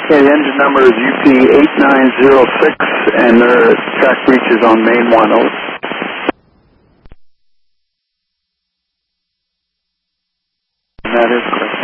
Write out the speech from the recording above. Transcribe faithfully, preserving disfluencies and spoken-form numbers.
Yeah, the engine number is U P eight nine zero six, and their track reach is on main one. Over. That is correct.